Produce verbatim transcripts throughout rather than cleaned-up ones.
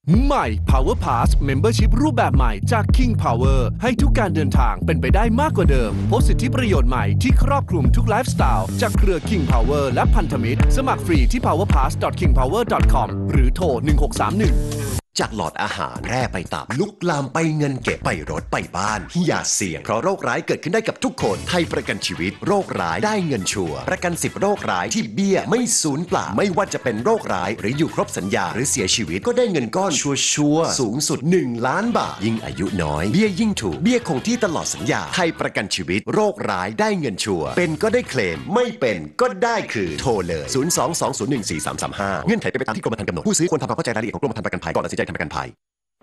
ใหม่ Power Pass Membership รูปแบบใหม่จาก King Power ให้ทุกการเดินทางเป็นไปได้มากกว่าเดิมพบสิทธิประโยชน์ใหม่ที่ครอบคลุมทุกไลฟ์สไตล์จากเครือ King Power และพันธมิตรสมัครฟรีที่ พาวเวอร์พาส ดอท คิงพาวเวอร์ ดอท คอม หรือโทรหนึ่งหกสามหนึ่งจากหลอดอาหารแร่ไปตับลุกลามไปเงินเก็บไปรถไปบ้านอย่าเสี่ยงเพราะโรคร้ายเกิดขึ้นได้กับทุกคนไทยประกันชีวิตโรคร้ายได้เงินชัวร์ประกันสิบโรคร้ายที่เบี้ยไม่สูญเปล่าไม่ว่าจะเป็นโรคร้ายหรืออยู่ครบสัญญาหรือเสียชีวิตก็ได้เงินก้อนชัวร์ๆสูงสุดหนึ่งล้านบาทยิ่งอายุน้อยเบี้ยยิ่งถูกเบี้ยคงที่ตลอดสัญญาไทยประกันชีวิตโรคร้ายได้เงินชัวร์เป็นก็ได้เคลมไม่เป็นก็ได้คือโทรเลยศูนย์ สอง สอง ศูนย์ หนึ่ง สี่ สาม สาม ห้าเงื่อนไขเป็นไปตามที่กรมธรรม์กำหนดผู้ซื้อควรทำความเข้าใจรายละเอียดของกรมธรรม์ประกันภัยก่อนตัดสินใจทำประกันภัย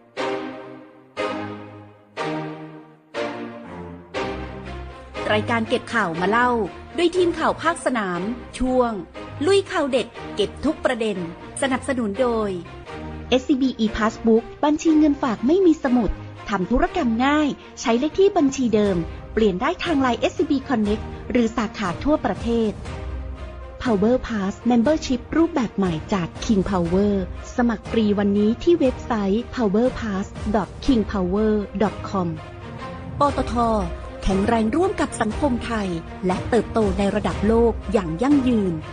รายการเก็บข่าวมาเล่าด้วยทีมข่าวภาคสนามช่วงลุยข่าวเด็ดเก็บทุกประเด็นสนับสนุนโดย เอส ซี บี e-Passbook บัญชีเงินฝากไม่มีสมุดทำธุรกรรมง่ายใช้เลขที่บัญชีเดิมเปลี่ยนได้ทาง ไลน์ เอส ซี บี Connect หรือสาขาทั่วประเทศ Power Pass Membership รูปแบบใหม่จาก King Power สมัครฟรีวันนี้ที่เว็บไซต์ พาวเวอร์พาส ดอท คิงพาวเวอร์ ดอท คอม ปตท.แข็งแรงร่วมกับสังคมไทยและเติบโตในระดับโลกอย่างยั่งยืน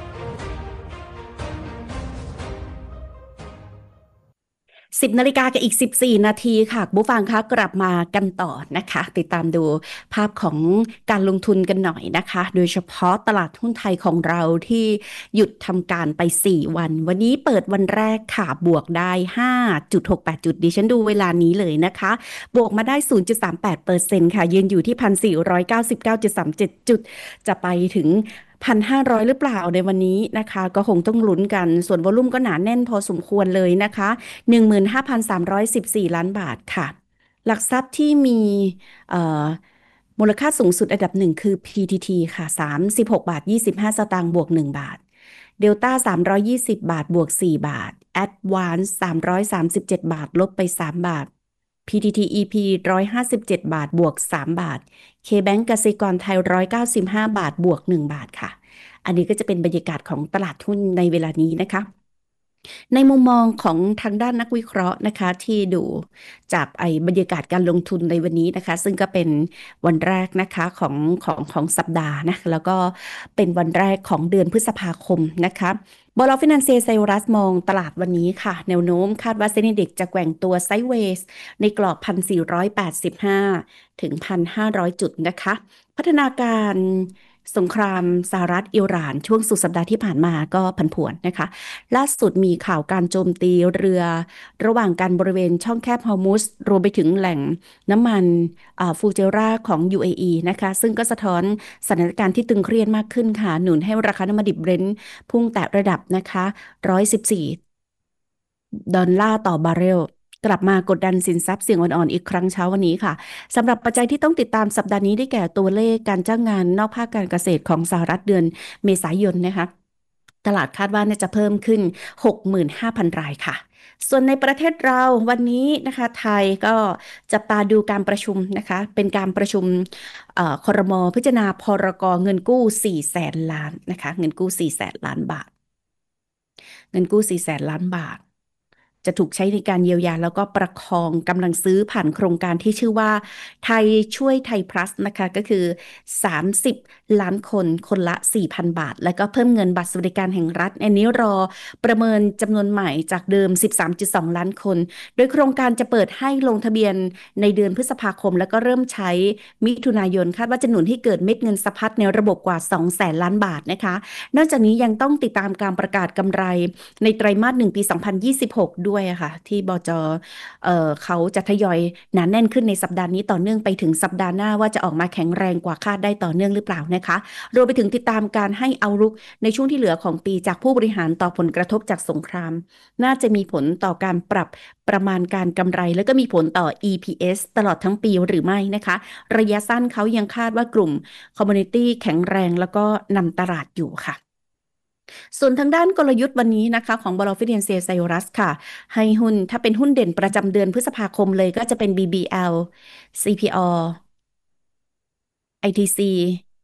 สิบนาฬิกากับอีกสิบสี่นาทีค่ะผู้ฟังคะกลับมากันต่อนะคะติดตามดูภาพของการลงทุนกันหน่อยนะคะโดยเฉพาะตลาดหุ้นไทยของเราที่หยุดทำการไปสี่วันวันนี้เปิดวันแรกค่ะบวกได้ ห้าจุดหกแปด จุดดิฉันดูเวลานี้เลยนะคะบวกมาได้ ศูนย์จุดสามแปดเปอร์เซ็นต์ ค่ะยืนอยู่ที่ หนึ่งพันสี่ร้อยเก้าสิบเก้าจุดสามเจ็ด จุดจะไปถึงหนึ่งพันห้าร้อย หรือเปล่าในวันนี้นะคะก็คงต้องลุ้นกันส่วนวอลุ่มก็หนาแน่นพอสมควรเลยนะคะ หนึ่งหมื่นห้าพันสามร้อยสิบสี่ ล้านบาทค่ะหลักทรัพย์ที่มีมูลค่าสูงสุดอันดับหนึ่งคือ พี ที ที ค่ะสามสิบหกบาทยี่สิบห้าสตางค์บวกหนึ่งบาท Delta สามร้อยยี่สิบบาทบวกสี่บาท Advance สามร้อยสามสิบเจ็ดบาทลบไปสามบาท พี ที ที อี พี หนึ่งร้อยห้าสิบเจ็ดบาทบวกสามบาท K-Bank กสิกรไทยหนึ่งร้อยเก้าสิบห้าบาทบวกหนึ่งบาทค่ะอันนี้ก็จะเป็นบรรยากาศของตลาดหุ้นในเวลานี้นะคะในมุมมองของทางด้านนักวิเคราะห์นะคะที่ดูจากไอ้บรรยากาศการลงทุนในวันนี้นะคะซึ่งก็เป็นวันแรกนะคะของของของสัปดาห์นะแล้วก็เป็นวันแรกของเดือนพฤษภาคมนะคะบล.ฟินันเซียไซรัสมองตลาดวันนี้ค่ะแนวโน้มคาดว่าเซ็นดี เอ็กซ์ จะแกว่งตัวไซด์เวย์ในกรอบ หนึ่งพันสี่ร้อยแปดสิบห้า ถึง หนึ่งพันห้าร้อย จุดนะคะพัฒนาการสงครามสหรัฐอิหร่านช่วงสุดสัปดาห์ที่ผ่านมาก็ผันผวนนะคะล่าสุดมีข่าวการโจมตีเรือระหว่างกันบริเวณช่องแคบฮอร์มุซรวมไปถึงแหล่งน้ำมันฟูเจราของ ยู เอ อี นะคะซึ่งก็สะท้อนสถานการณ์ที่ตึงเครียดมากขึ้นค่ะหนุนให้ราคาน้ำมันดิบเบรนท์พุ่งแตะระดับนะคะหนึ่งร้อยสิบสี่ดอลลาร์ต่อบาร์เรลกลับมากดดันสินทรัพย์เสี่ยงอ่อนๆอีกครั้งเช้าวันนี้ค่ะสำหรับปัจจัยที่ต้องติดตามสัปดาห์นี้ได้แก่ตัวเลขการจ้างงานนอกภาคการเกษตรของสหรัฐเดือนเมษายนนะคะตลาดคาดว่าน่าจะเพิ่มขึ้น หกหมื่นห้าพัน รายค่ะส่วนในประเทศเราวันนี้นะคะไทยก็จับตาดูการประชุมนะคะเป็นการประชุมครม.พิจารณาพรก.เงินกู้สี่แสนล้านนะคะเงินกู้สี่แสนล้านบาทเงินกู้สี่แสนล้านบาทจะถูกใช้ในการเยียวยาแล้วก็ประคองกำลังซื้อผ่านโครงการที่ชื่อว่าไทยช่วยไทย plus นะคะก็คือสามสิบล้านคนคนละ สี่พัน บาทแล้วก็เพิ่มเงินบัตรสวัสดิการแห่งรัฐอันนี้รอประเมินจำนวนใหม่จากเดิม สิบสามจุดสอง ล้านคนโดยโครงการจะเปิดให้ลงทะเบียนในเดือนพฤษภาคมแล้วก็เริ่มใช้มิถุนายนคาดว่าจะหนุนให้เกิดเม็ดเงินสะพัดในระบบกว่า สองแสน ล้านบาทนะคะนอกจากนี้ยังต้องติดตามการประกาศกำไรในไตรมาสหนึ่งปีสองพันยี่สิบหกด้วยค่ะที่บจ.เอ่อเขาจะทยอยหนาแน่นขึ้นในสัปดาห์นี้ต่อเนื่องไปถึงสัปดาห์หน้าว่าจะออกมาแข็งแรงกว่าคาดได้ต่อเนื่องหรือเปล่านะคะรวมไปถึงติดตามการให้เอารุกในช่วงที่เหลือของปีจากผู้บริหารต่อผลกระทบจากสงครามน่าจะมีผลต่อการปรับประมาณการกำไรแล้วก็มีผลต่อ อี พี เอส ตลอดทั้งปีหรือไม่นะคะระยะสั้นเขายังคาดว่ากลุ่มคอมมูนิตี้แข็งแรงแล้วก็นำตลาดอยู่ค่ะส่วนทางด้านกลยุทธ์วันนี้นะคะของบล.ฟินันเซียไซรัสค่ะให้หุ้นถ้าเป็นหุ้นเด่นประจำเดือนพฤษภาคมเลยก็จะเป็น บี บี แอล ซี พี โอ ไอ ที ซี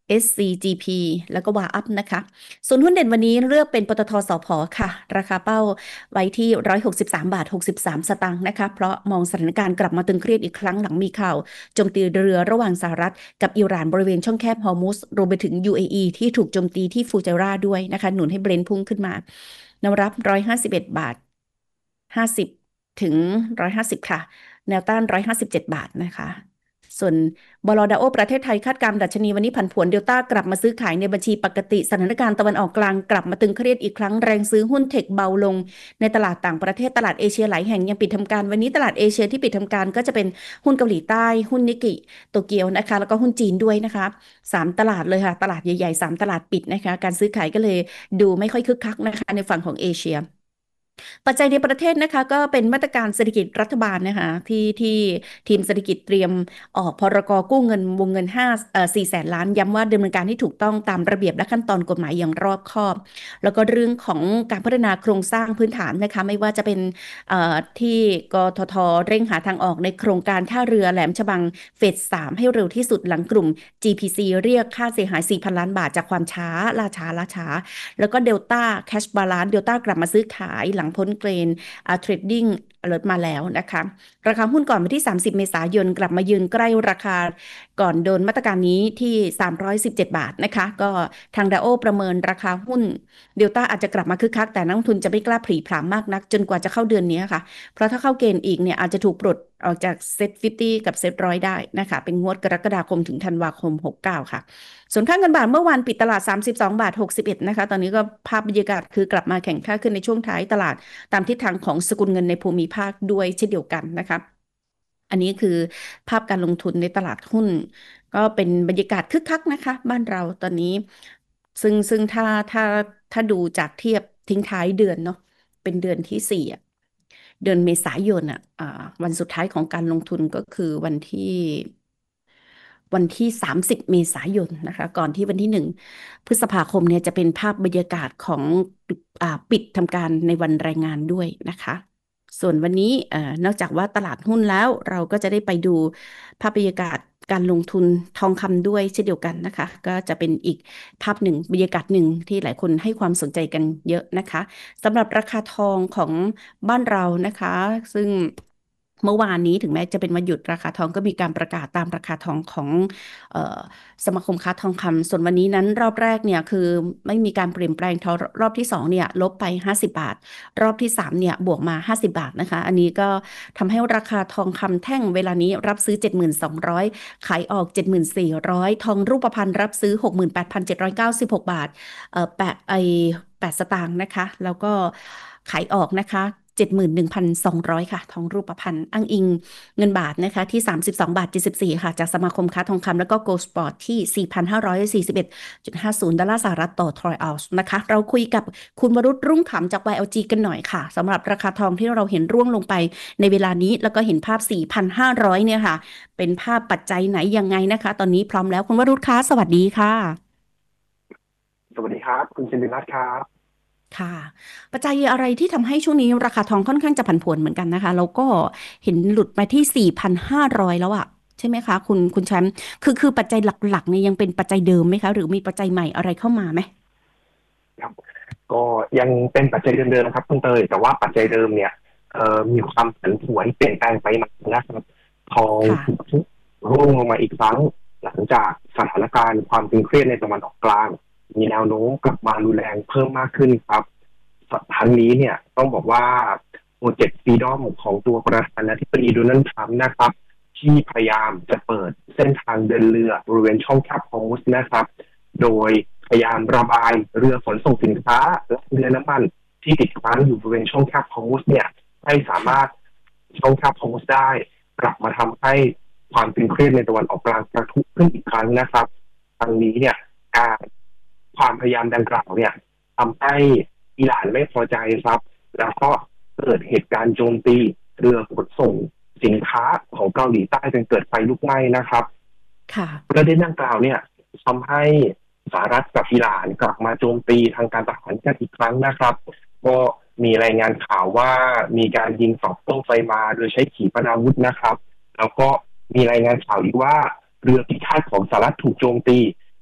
เอส ซี จี พี แล้วก็วาอัพนะคะส่วนหุ้นเด่นวันนี้เลือกเป็นปตท.สผ.ค่ะราคาเป้าไว้ที่หนึ่งร้อยหกสิบสามบาทหกสิบสามสตางค์นะคะเพราะมองสถานการณ์กลับมาตึงเครียดอีกครั้งหลังมีข่าวโจมตีเรือระหว่างสหรัฐกับอิหร่านบริเวณช่องแคบฮอร์มุซรวมไปถึง ยู เอ อี ที่ถูกโจมตีที่ฟูเจาราด้วยนะคะหนุนให้เบรนท์พุ่งขึ้นมาแนวรับหนึ่งร้อยห้าสิบเอ็ดบาทห้าสิบถึงหนึ่งร้อยห้าสิบค่ะแนวต้านหนึ่งร้อยห้าสิบเจ็ดบาทนะคะส่วนบล.ดาโอประเทศไทยคาดการณ์ดัชนีวันนี้ผันผวนเดลต้ากลับมาซื้อขายในบัญชีปกติสถานการณ์ตะวันออกกลางกลับมาตึงเครียดอีกครั้งแรงซื้อหุ้นเทคเบาลงในตลาดต่างประเทศตลาดเอเชียหลายแห่งยังปิดทำการวันนี้ตลาดเอเชียที่ปิดทำการก็จะเป็นหุ้นเกาหลีใต้หุ้นนิกกิโตเกียวนะคะแล้วก็หุ้นจีนด้วยนะคะสามตลาดเลยค่ะตลาดใหญ่ๆสามตลาดปิดนะคะการซื้อขายก็เลยดูไม่ค่อยคึกคักนะคะในฝั่งของเอเชียปัจจัยในประเทศนะคะก็เป็นมาตรการเศรษฐกิจรัฐบาลนะคะที่ที่ทีมเศรษฐกิจเตรียมออกพรกกู้เงินวงเงินห้าเอ่อสี่แสนล้านย้ำว่าดำเนินการที่ถูกต้องตามระเบียบและขั้นตอนกฎหมายอย่างรอบคอบแล้วก็เรื่องของการพัฒนาโครงสร้างพื้นฐานนะคะไม่ว่าจะเป็นเอ่อที่กททเร่งหาทางออกในโครงการท่าเรือแหลมฉบังเฟสสามให้เร็วที่สุดหลังกลุ่ม จี พี ซี เรียกค่าเสียหาย สี่พัน ล้านบาทจากความช้าล่าช้าล่าช้าแล้วก็เดลต้าแคชบาลานซ์เดลต้ากลับมาซื้อขายหลังพ้นเกรนอ่าเทรดดิ้งอเลิร์ตมาแล้วนะคะราคาหุ้นก่อนวันที่สามสิบเมษายนกลับมายืนใกล้ราคาก่อนโดนมาตรการนี้ที่สามร้อยสิบเจ็ดบาทนะคะก็ทางดาโอประเมินราคาหุ้นเดลต้าอาจจะกลับมาคึกคักแต่นักลงทุนจะไม่กล้าผลีผลามมากนักจนกว่าจะเข้าเดือนนี้ค่ะเพราะถ้าเข้าเกณฑ์อีกเนี่ยอาจจะถูกปลดออกจากเซ็ตห้าสิบกับเซ็ตหนึ่งร้อยได้นะคะเป็นงวดกรกฎาคมถึงธันวาคมหกสิบเก้าค่ะส่วนค่าเงินบาทเมื่อวานปิดตลาดสามสิบสองบาทหกสิบเอ็ดนะคะตอนนี้ก็ภาพบรรยากาศคือกลับมาแข็งค่าขึ้นในช่วงท้ายตลาดตามทิศทางของสกุลเงินในภูมิภาคด้วยเช่นเดียวกันนะคะอันนี้คือภาพการลงทุนในตลาดหุ้นก็เป็นบรรยากาศคึกคักนะคะบ้านเราตอนนี้ซึ่งซึ่งถ้าถ้าถ้าดูจากเทียบทิ้งท้ายเดือนเนาะเป็นเดือนที่สี่อะเดือนเมษายนอ่ะวันสุดท้ายของการลงทุนก็คือวันที่วันที่สามสิบเมษายนนะคะก่อนที่วันที่หนึ่งพฤษภาคมเนี่ยจะเป็นภาพบรรยากาศของอ่าปิดทำการในวันแรงงานด้วยนะคะส่วนวันนี้เอ่อนอกจากว่าตลาดหุ้นแล้วเราก็จะได้ไปดูภาพบรรยากาศการลงทุนทองคำด้วยเช่นเดียวกันนะคะก็จะเป็นอีกภาพหนึ่งบรรยากาศหนึ่งที่หลายคนให้ความสนใจกันเยอะนะคะสำหรับราคาทองของบ้านเรานะคะซึ่งเมื่อวานนี้ถึงแม้จะเป็นวันหยุดราคาทองก็มีการประกาศตามราคาทองของเอ่อสมาคมค้าทองคำส่วนวันนี้นั้นรอบแรกเนี่ยคือไม่มีการเปลี่ยนแปลงทองรอบที่สองเนี่ยลบไปห้าสิบบาทรอบที่สามเนี่ยบวกมาห้าสิบบาทนะคะอันนี้ก็ทำให้ราคาทองคำแท่งเวลานี้รับซื้อ เจ็ดหมื่นสองพันสองร้อย ขายออก เจ็ดหมื่นสี่พันสี่ร้อย ทองรูปพรรณรับซื้อ หกหมื่นแปดพันเจ็ดร้อยเก้าสิบหกบาทเอ่อแปดไอแปดสตางค์นะคะแล้วก็ขายออกนะคะ เจ็ดหมื่นหนึ่งพันสองร้อย ค่ะทองรูปพรรณอ้างอิงเงินบาทนะคะที่สามสิบสองบาทเจ็ดสิบสี่ค่ะจากสมาคมค้าทองคำแล้วก็ Gold Spot ที่ สี่พันห้าร้อยสี่สิบเอ็ดจุดห้าศูนย์ ดอลลาร์สหรัฐต่อทรอยออนซ์นะคะเราคุยกับคุณวรุษรุ่งขำจาก วาย แอล จี กันหน่อยค่ะสำหรับราคาทองที่เราเห็นร่วงลงไปในเวลานี้แล้วก็เห็นภาพ สี่พันห้าร้อย เนี่ยค่ะเป็นภาพปัจจัยไหนยังไงนะคะตอนนี้พร้อมแล้วคุณวรุษคะสวัสดีค่ะสวัสดีครับคุณชินดิรัตน์ครับค่ะปัจจัยอะไรที่ทำให้ช่วงนี้ราคาทองค่อนข้างจะผันผวนเหมือนกันนะคะแล้วก็เห็นหลุดมาที่ สี่พันห้าร้อย แล้วอะใช่ไหมคะคุณคุณแชมป์คือคือปัจจัยหลักๆเนี่ยยังเป็นปัจจัยเดิมไหมคะหรือมีปัจจัยใหม่อะไรเข้ามาไหมครับก็ยังเป็นปัจจัยเดิมๆครับคุณเตยแต่ว่าปัจจัยเดิมเนี่ยเอ่อมีความผันผวนเปลี่ยนแปลงไปมากนะครับทองร่วงลงมาอีกครั้งหลังจากสถานการณ์ความตึงเครียดในตะวันออกกลางมีแนวโน้มกลับมารุนแรงเพิ่มมากขึ้นครับทั้งนี้เนี่ยต้องบอกว่าโปรเจกต์ฟรีดอมของตัวประธานาธิบดีโดนัลด์ทรัมป์นะครับที่พยายามจะเปิดเส้นทางเดินเรือบริเวณช่องแคบฮอร์มุซนะครับโดยพยายามระบายเรือขนส่งสินค้าและเรือน้ำมันที่ติดค้างอยู่บริเวณช่องแคบฮอร์มุซเนี่ยให้สามารถช่องแคบฮอร์มุซได้กลับมาทำให้ความตึงเครียดในตะวันออกกลางกระทุขึ้นอีกครั้งนะครับทางนี้เนี่ยการความพยายามดังกล่าวเนี่ยทำให้อิหร่านไม่พอใจครับแล้วก็เกิดเหตุการณ์โจมตีเรือขนส่งสินค้าของเกาหลีใต้จนเกิดไฟลุกไหม้นะครับประเด็นดังกล่าวเนี่ยทำให้สหรัฐกับอิหร่านกลับมาโจมตีทางการทหารกันอีกครั้งนะครับก็มีรายงานข่าวว่ามีการยิงตอบโต้ไฟมาโดยใช้ขีปนาวุธนะครับแล้วก็มีรายงานข่าวอีกว่าเรือพิฆาตของสหรัฐถูกโจมตี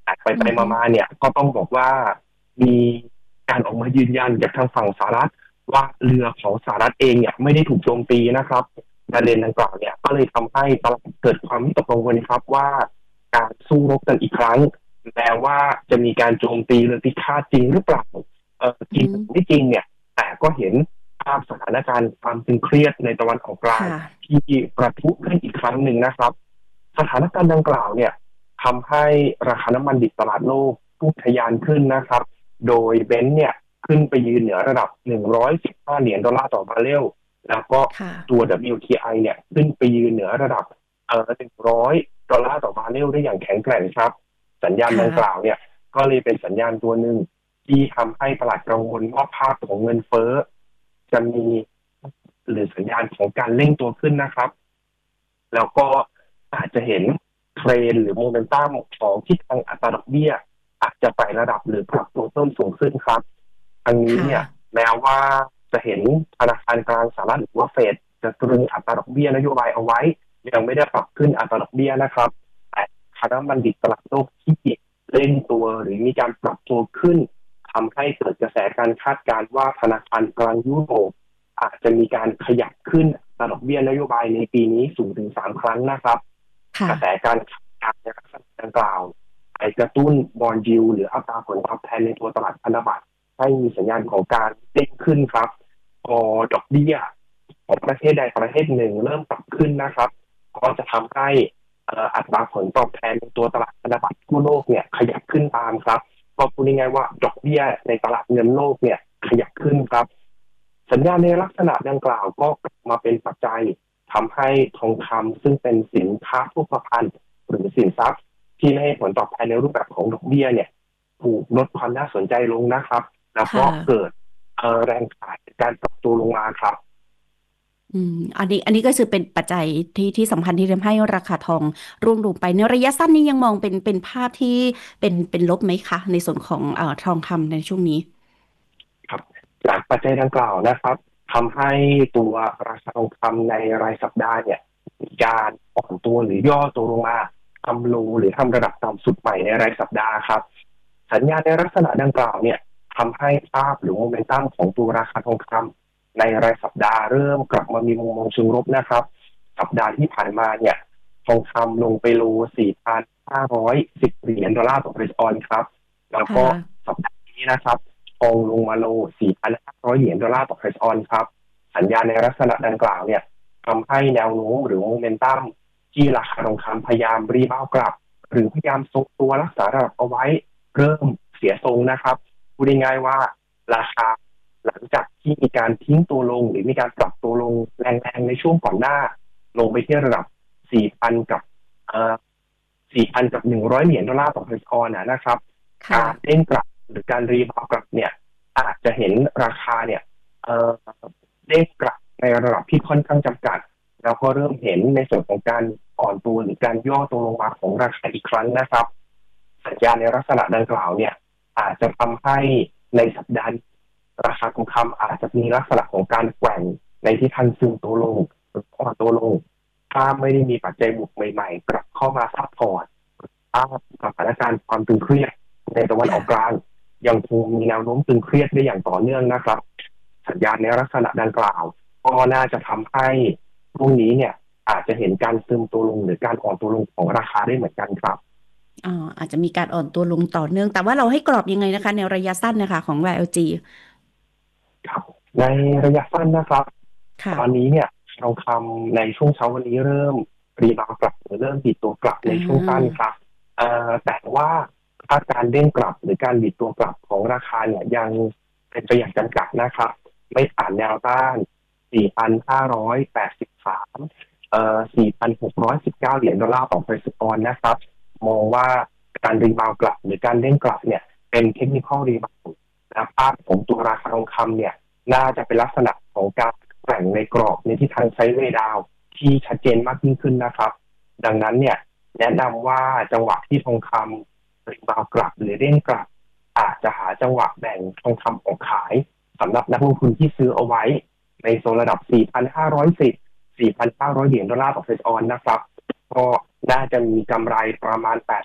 แต่ไปไปมาๆเนี่ยก็ต้องบอกว่ามีการออกมายืนยันจากทางฝั่งสหรัฐว่าเรือของสหรัฐเองเนี่ยไม่ได้ถูกโจมตีนะครับประเด็นดังกล่าวเนี่ยก็เลยทำให้ตลาดเกิดความวิตกกังวลครับว่าการสู้รบกันอีกครั้งแม้ว่าจะมีการโจมตีเรือพิฆาตจริงหรือเปล่าเออจริงไม่จริงเนี่ยแต่ก็เห็นภาพสถานการณ์ความตึงเครียดในตะวันออกกลางที่ประทุขึ้นอีกครั้งหนึ่งนะครับสถานการณ์ดังกล่าวเนี่ยทำให้ราคาน้ำมันดิบตลาดโลกพุ่งทะยานขึ้นนะครับโดยเบนซ์เนี่ยขึ้นไปยืนเหนือระดับหนึ่งร้อยสิบห้าเหรียญดอลลาร์ต่อบาร์เรลแล้วก็ตัว ดับเบิลยู ที ไอ เนี่ยขึ้นไปยืนเหนือระดับเอ่อหนึ่งร้อยดอลลาร์ต่อบาร์เรลได้อย่างแข็งแกร่งครับสัญญาณดังกล่าวเนี่ยก็เลยเป็นสัญญาณตัวหนึ่งที่ทำให้ตลาดกังวลว่าภาพของเงินเฟ้อจะมีหรือสัญญาณของการเร่งตัวขึ้นนะครับแล้วก็อาจจะเห็นเทรนหรือโมเมนตัมของทิศทางอัตราดอกเบี้ยอาจจะไประดับหรือปรับตัวเพิ่มสูงขึ้นครับอันนี้เนี่ยแม้ว่าจะเห็นธนาคารกลางสหรัฐหรือว่าเฟดจะตรึงอัตราดอกเบี้ยนโยบายเอาไว้ยังไม่ได้ปรับขึ้นอัตราดอกเบี้ยนะครับแต่ค่าน้ำมันดิบตลาดโลกที่เร่งตัวหรือมีการปรับตัวขึ้นทำให้เกิดกระแสการคาดการณ์ว่าธนาคารกลางยุโรปอาจจะมีการขยับขึ้นอัตราดอกเบี้ยนโยบายในปีนี้สูงถึงสามครั้งนะครับกระแสการคาดการณ์ในลักษณะดังกล่าวไปกระตุ้นบอนด์ยิลด์หรืออัตราผลตอบแทนในตัวตลาดพันธบัตรให้มีสัญญาณของการเด้งขึ้นครับพอดอกเบี้ยของประเทศใดประเทศหนึ่งเริ่มปรับขึ้นนะครับก็จะทำให้อัตราผลตอบแทนในตัวตลาดพันธบัตรทั่วโลกเนี่ยขยับขึ้นตามครับก็พูดง่ายๆว่าดอกเบี้ยในตลาดเงินโลกเนี่ยขยับขึ้นครับสัญญาณในลักษณะดังกล่าวก็กลับมาเป็นปัจจัยทำให้ทองคำซึ่งเป็นสินค้ารูปพรรณหรือสินทรัพย์ที่ให้ผลตอบแทนในรูปแบบของดอกเบี้ยเนี่ยถูกลดความน่าสนใจลงนะครับแล้วก็เกิดแรงขายการปรับตัวลงมาครับอืมอันนี้อันนี้ก็คือเป็นปัจจัยที่ที่สำคัญที่ทำให้ราคาทองร่วงลงไปในระยะสั้นนี้ยังมองเป็นเป็นภาพที่เป็นเป็นลบไหมคะในส่วนของเอ่อทองคำในช่วงนี้ครับจากปัจจัยดังกล่าวนะครับทำให้ตัวราคาทองคำในรายสัปดาห์เนี่ยมีการอ่อนตัวหรือย่อตัวลงมาทำโลหรือทำระดับต่ำสุดใหม่ในรายสัปดาห์ครับสัญญาณในลักษณะดังกล่าวเนี่ยทำให้ภาพหรือโมเมนตัมของตัวราคาทองคำในรายสัปดาห์เริ่มกลับมามีมุมมองเชิงลบนะครับสัปดาห์ที่ผ่านมาเนี่ยทองคำลงไปโล สี่พันห้าร้อยสิบ เหรียญดอลลาร์ต่อออนซ์ครับแล้วก็สัปดาห์นี้นะครับทองลงมาโล สี่พันห้าร้อย เหรียญดอลลาร์ต่อออนซ์ครับสัญญาณในลักษณะดังกล่าวเนี่ยทำให้แนวโน้มหรือโมเมนตัมที่ราคาทองคำพยายามรีบาวกลับหรือพยายามทรงตัวรักษาระดับเอาไว้เริ่มเสียทรงนะครับพูดง่ายๆว่าราคาหลังจากที่มีการทิ้งตัวลงหรือมีการปรับตัวลงแรงๆในช่วงก่อนหน้าลงไปที่ระดับ สี่พัน กับเอ่อ สี่พัน กับหนึ่งร้อยเหรียญดอลลาร์ต่อออนซ์นะครับการเด้งกลับหรือการรีบาวกลับเนี่ยอาจจะเห็นราคาเนี่ยเอ่อเด้งกลับในระดับที่ค่อนข้างจำกัดแล้วก็เริ่มเห็นในส่วนของการอ่อนตัวหรือการย่อตัวลงมาของราคาอีกครั้งนะครับสัญญาณในลักษณะดังกล่าวเนี่ยอาจจะทำให้ในสัปดาห์ราคาทองคำอาจจะมีลักษณะของการแกว่งในทิศทางซึมตัวลงหรืออ่อนตัวลงถ้าไม่ได้มีปัจจัยบวกใหม่ๆกลับเข้ามาซัพพอร์ตถ้าสถานการณ์ความตึงเครียดในตะวันออกกลางยังคงมีแนวโน้มตึงเครียดได้อย่างต่อเนื่องนะครับสัญญาณในลักษณะดังกล่าวก็น่าจะทำให้พรุ่งนี้เนี่ยอาจจะเห็นการซึมตัวลงหรือการอ่อนตัวลงของราคาได้เหมือนกันครับอ๋ออาจจะมีการอ่อนตัวลงต่อเนื่องแต่ว่าเราให้กรอบยังไงนะคะในระยะสั้นนะคะของ วาย แอล จีครับในระยะสั้นนะครับตอนนี้เนี่ยทองคำในช่วงเช้าวันนี้เริ่มรีบาวกลับหรือเริ่มบิดตัวกลับในช่วงสั้นครับแต่ว่าถ้าการเด้งกลับหรือการบิดตัวกลับของราคาเนี่ยยังเป็นไปอย่างจำกัดนะครับไม่ผ่านแนวต้าน สี่พันห้าร้อยแปดสิบสาม เอ่อ สี่พันหกร้อยสิบเก้า เหรียญดอลลาร์ต่อออนซ์นะครับมองว่าการรีบาวกลับหรือการเด้งกลับเนี่ยเป็นเทคนิคอลรีบาวและภาพของตัวราคาทองคำเนี่ยน่าจะเป็นลักษณะของการแกว่งในกรอบในทิศทางไซด์เวย์ดาวน์ที่ชัดเจนมากยิ่งขึ้นนะครับดังนั้นเนี่ยแนะนำว่าจังหวะที่ทองคำรีบาวกลับหรือเด้งกลับอาจจะหาจังหวะแบ่งทองคำออกขายสำหรับนักลงทุนที่ซื้อเอาไว้ในโซนระดับ สี่พันห้าร้อยสิบ สี่พันเก้าร้อย เหรียญดอลลาร์ต่อออนซ์นะครับก็น่าจะมีกำไรประมาณ แปดสิบ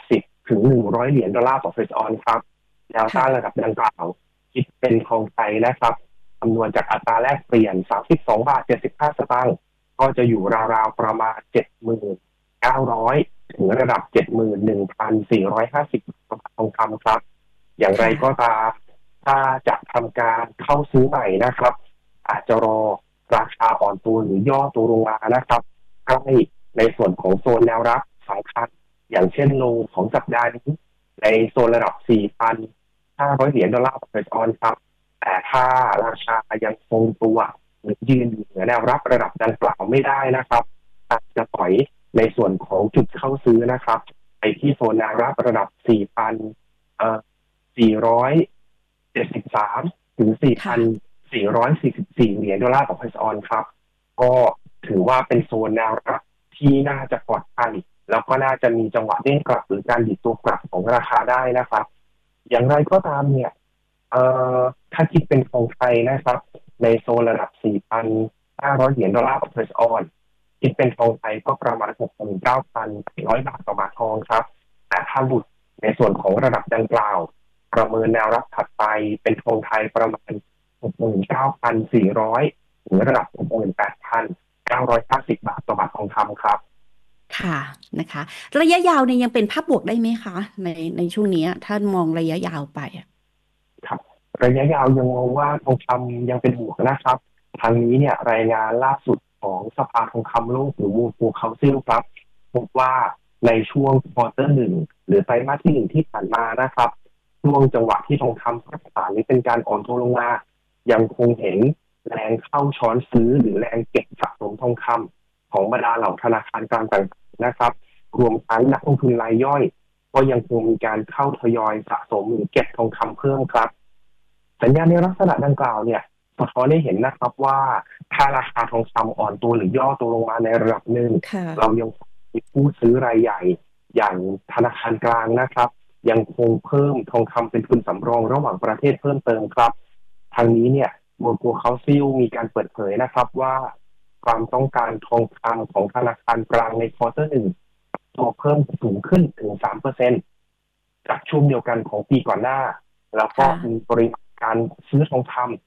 ถึงหนึ่งร้อยเหรียญดอลลาร์ต่อเฟสออนครับแนวต้านระดับดังกล่าวคิดเป็นทองไทยนะครับคำนวณจากอัตราแลกเปลี่ยนสามสิบสองบาทเจ็ดสิบห้าสตางค์ก็จะอยู่ราวๆประมาณ เจ็ดหมื่นเก้าร้อย ถึงระดับ เจ็ดหมื่นหนึ่งพันสี่ร้อยห้าสิบ บาททองคำครับอย่างไรก็ตามถ้าจะทำการเข้าซื้อใหม่นะครับอาจจะรอราคาอ่อนตัวหรือย่อตัวลงมานะครับใกล้ในส่วนของโซนแนวรับสำคัญอย่างเช่นโลของสัปดาห์นี้ในโซนระดับ สี่พันห้าร้อย เหรียญดอลลาร์ต่อเฟสออนครับแต่ถ้าราคายังคงตัวหรือยืนอยู่เหนือแนวรับระดับดังกล่าวไม่ได้นะครับอาจจะถอยในส่วนของจุดเข้าซื้อนะครับไปที่โซนแนวรับระดับ สี่พันสี่ร้อยเจ็ดสิบสาม ถึง สี่พันสี่ร้อยสี่สิบสี่ เหรียญดอลลาร์ต่อเฟสออนครับก็ถือว่าเป็นโซนแนวรับที่น่าจะปลอดภัยแล้วก็น่าจะมีจังหวะเด้งกลับหรือการดิดตัวกลับของราคาได้นะครับอย่างไรก็ตามเนี่ยเอ่อถ้าคิดเป็นทองไทยนะครับในโซนระดับ สี่พันห้าร้อย เหรียญดอลลาร์ต่อเฟสออนคิดเป็นทองไทยก็ประมาณ หกหมื่นเก้าพันสี่ร้อย บาทต่อบาททองครับแต่ถ้าหลุดในส่วนของระดับดังกล่าวประเมินแนวรับถัดไปเป็นทองไทยประมาณ หกหมื่นเก้าพันสี่ร้อย ถึงระดับ หกหมื่นแปดพันเก้าร้อยห้าสิบ บาทต่อบาททองคำครับค่ะนะคะระยะยาวเนี่ยยังเป็นภาพบวกได้ไหมคะในในช่วงนี้ถ้ามองระยะยาวไปครับระยะยาวยังมองว่าทองคำยังเป็นบวกนะครับทางนี้เนี่ยรายงานล่าสุดของสภาทองคำโลกหรือ World Council ครับพบว่าในช่วงควอเตอร์หนึ่งหรือไตรมาสที่หนึ่งที่ผ่านมานะครับช่วงจังหวะที่ทองคำพักฐานนี้เป็นการอ่อนตัวลงมายังคงเห็นแรงเข้าช้อนซื้อหรือแรงเก็บสะสมทองคำของบรรดาเหล่าธนาคารกลางต่างๆนะครับรวมทั้งนักลงทุนรายย่อยก็ยังคงมีการเข้าทยอยสะสมหรือเก็บทองคำเพิ่มครับสัญญาณในลักษณะดังกล่าวเนี่ยสะท้อนให้เห็นนะครับว่าถ้าราคาทองคำอ่อนตัวหรือย่อตัวลงมาในระดับหนึ่งเรายังมีผู้ซื้อรายใหญ่อย่างธนาคารกลางนะครับยังคงเพิ่มทองคำเป็นทุนสำรองระหว่างประเทศเพิ่มเติมครับทางนี้เนี่ยWorld Councilมีการเปิดเผยนะครับว่าความต้องการทองคำของธนาคารกลางในควอเตอร์หนึ่งตัวเพิ่มสูงขึ้นถึง สามเปอร์เซ็นต์ จากช่วงเดียวกันของปีก่อนหน้าแล้วก็มีปริมาณการซื้อทองค